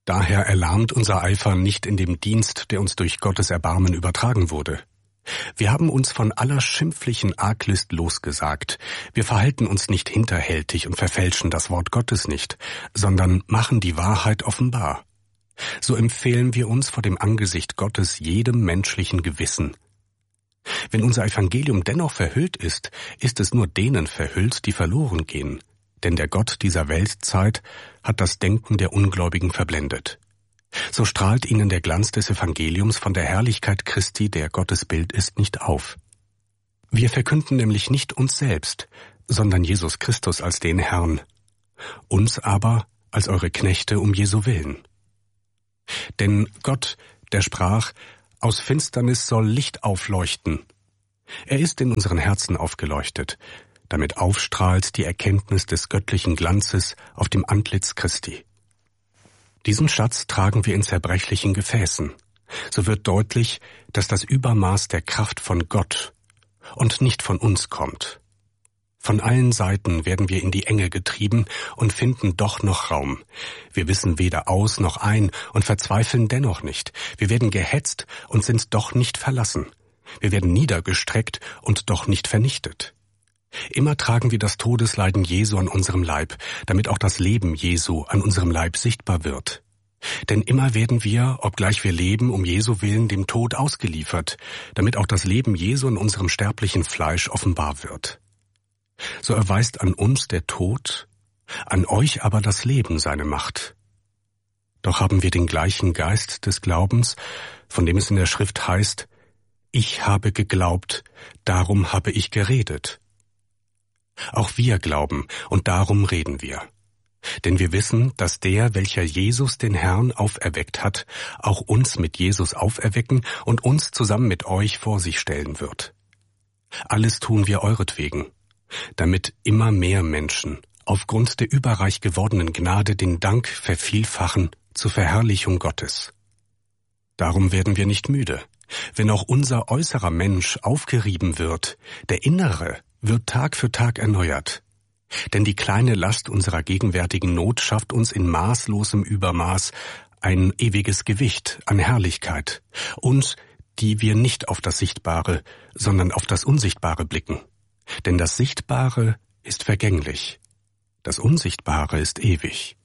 Daher erlahmt unser Eifer nicht in dem Dienst, der uns durch Gottes Erbarmen übertragen wurde. Wir haben uns von aller schimpflichen Arglist losgesagt. Wir verhalten uns nicht hinterhältig und verfälschen das Wort Gottes nicht, sondern machen die Wahrheit offenbar. So empfehlen wir uns vor dem Angesicht Gottes jedem menschlichen Gewissen. Wenn unser Evangelium dennoch verhüllt ist, ist es nur denen verhüllt, die verloren gehen. Denn der Gott dieser Weltzeit hat das Denken der Ungläubigen verblendet. So strahlt ihnen der Glanz des Evangeliums von der Herrlichkeit Christi, der Gottes Bild ist, nicht auf. Wir verkünden nämlich nicht uns selbst, sondern Jesus Christus als den Herrn, uns aber als eure Knechte um Jesu willen. Denn Gott, der sprach, aus Finsternis soll Licht aufleuchten. Er ist in unseren Herzen aufgeleuchtet, damit aufstrahlt die Erkenntnis des göttlichen Glanzes auf dem Antlitz Christi. Diesen Schatz tragen wir in zerbrechlichen Gefäßen. So wird deutlich, dass das Übermaß der Kraft von Gott und nicht von uns kommt. Von allen Seiten werden wir in die Enge getrieben und finden doch noch Raum. Wir wissen weder aus noch ein und verzweifeln dennoch nicht. Wir werden gehetzt und sind doch nicht verlassen. Wir werden niedergestreckt und doch nicht vernichtet. Immer tragen wir das Todesleiden Jesu an unserem Leib, damit auch das Leben Jesu an unserem Leib sichtbar wird. Denn immer werden wir, obgleich wir leben, um Jesu willen dem Tod ausgeliefert, damit auch das Leben Jesu in unserem sterblichen Fleisch offenbar wird. So erweist an uns der Tod, an euch aber das Leben seine Macht. Doch haben wir den gleichen Geist des Glaubens, von dem es in der Schrift heißt, ich habe geglaubt, darum habe ich geredet. Auch wir glauben, und darum reden wir. Denn wir wissen, dass der, welcher Jesus den Herrn auferweckt hat, auch uns mit Jesus auferwecken und uns zusammen mit euch vor sich stellen wird. Alles tun wir euretwegen, damit immer mehr Menschen aufgrund der überreich gewordenen Gnade den Dank vervielfachen zur Verherrlichung Gottes. Darum werden wir nicht müde. Wenn auch unser äußerer Mensch aufgerieben wird, der innere wird Tag für Tag erneuert. Denn die kleine Last unserer gegenwärtigen Not schafft uns in maßlosem Übermaß ein ewiges Gewicht an Herrlichkeit und die wir nicht auf das Sichtbare, sondern auf das Unsichtbare blicken. Denn das Sichtbare ist vergänglich, das Unsichtbare ist ewig.